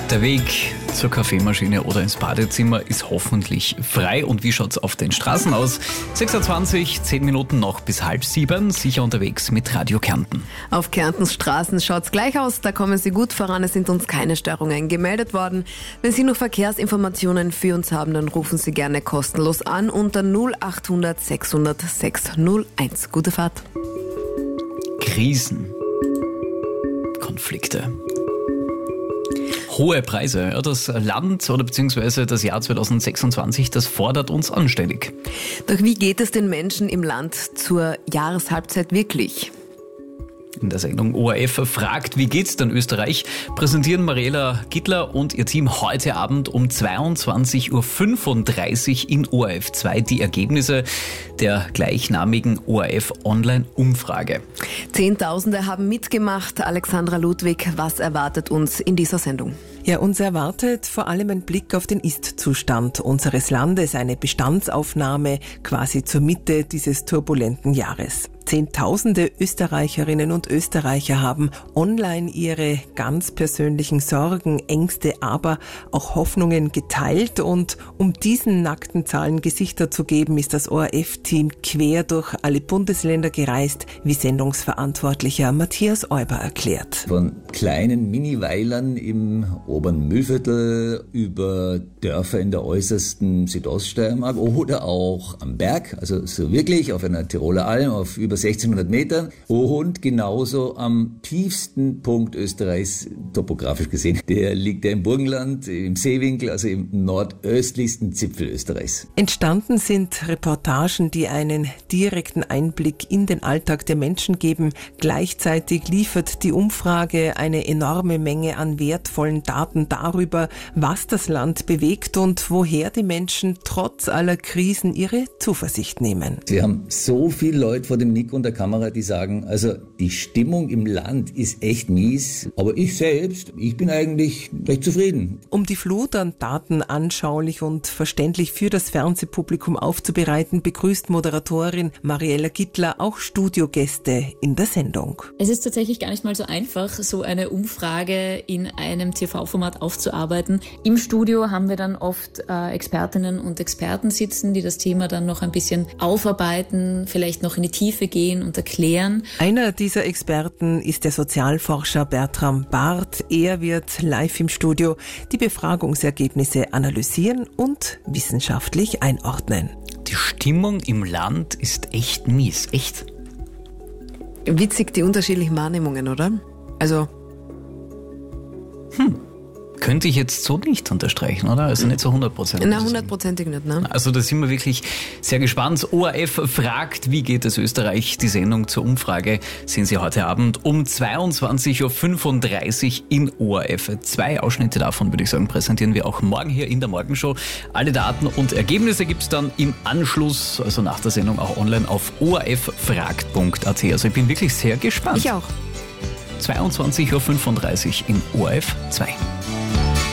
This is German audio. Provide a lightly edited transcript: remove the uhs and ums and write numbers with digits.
Der Weg zur Kaffeemaschine oder ins Badezimmer ist hoffentlich frei. Und wie schaut's auf den Straßen aus? 6:20, 10 Minuten noch bis 6:30, sicher unterwegs mit Radio Kärnten. Auf Kärntens Straßen schaut's gleich aus, da kommen Sie gut voran, es sind uns keine Störungen gemeldet worden. Wenn Sie noch Verkehrsinformationen für uns haben, dann rufen Sie gerne kostenlos an unter 0800 600 601. Gute Fahrt. Krisen, Konflikte, hohe Preise. Ja, das Land oder beziehungsweise das Jahr 2026, das fordert uns anständig. Doch wie geht es den Menschen im Land zur Jahreshalbzeit wirklich? In der Sendung ORF fragt, wie geht's denn Österreich, präsentieren Mariela Gittler und ihr Team heute Abend um 22:35 Uhr in ORF 2 die Ergebnisse der gleichnamigen ORF Online-Umfrage. Zehntausende haben mitgemacht. Alexandra Ludwig, was erwartet uns in dieser Sendung? Ja, uns erwartet vor allem ein Blick auf den Ist-Zustand unseres Landes, eine Bestandsaufnahme quasi zur Mitte dieses turbulenten Jahres. Zehntausende Österreicherinnen und Österreicher haben online ihre ganz persönlichen Sorgen, Ängste, aber auch Hoffnungen geteilt. Und um diesen nackten Zahlen Gesichter zu geben, ist das ORF-Team quer durch alle Bundesländer gereist, wie Sendungsverantwortlicher Matthias Euber erklärt. Von kleinen Miniweilern im oberen Mühlviertel über Dörfer in der äußersten Südoststeiermark oder auch am Berg, also so wirklich auf einer Tiroler Alm auf über 1600 Metern und genauso am tiefsten Punkt Österreichs, topografisch gesehen. Der liegt ja im Burgenland, im Seewinkel, also im nordöstlichsten Zipfel Österreichs. Entstanden sind Reportagen, die einen direkten Einblick in den Alltag der Menschen geben. Gleichzeitig liefert die Umfrage eine enorme Menge an wertvollen Daten darüber, was das Land bewegt und woher die Menschen trotz aller Krisen ihre Zuversicht nehmen. Wir haben so viele Leute vor dem Mikro und der Kamera, die sagen, also die Stimmung im Land ist echt mies, aber ich bin eigentlich recht zufrieden. Um die Flut an Daten anschaulich und verständlich für das Fernsehpublikum aufzubereiten, begrüßt Moderatorin Mariela Gittler auch Studiogäste in der Sendung. Es ist tatsächlich gar nicht mal so einfach, so eine Umfrage in einem TV-Format aufzuarbeiten. Im Studio haben wir dann oft Expertinnen und Experten sitzen, die das Thema dann noch ein bisschen aufarbeiten, vielleicht noch in die Tiefe gehen und erklären. Einer dieser Experten ist der Sozialforscher Bertram Barth. Er wird live im Studio die Befragungsergebnisse analysieren und wissenschaftlich einordnen. Die Stimmung im Land ist echt mies, echt. Witzig, die unterschiedlichen Wahrnehmungen, oder? Also Könnte ich jetzt so nicht unterstreichen, oder? Also nicht so 100%. Na, 100%ig nicht, ne? Also da sind wir wirklich sehr gespannt. ORF fragt, wie geht es Österreich? Die Sendung zur Umfrage sehen Sie heute Abend um 22:35 Uhr in ORF. 2 Ausschnitte davon, würde ich sagen, präsentieren wir auch morgen hier in der Morgenshow. Alle Daten und Ergebnisse gibt es dann im Anschluss, also nach der Sendung auch online auf orffragt.at. Also ich bin wirklich sehr gespannt. Ich auch. 22:35 Uhr in ORF 2.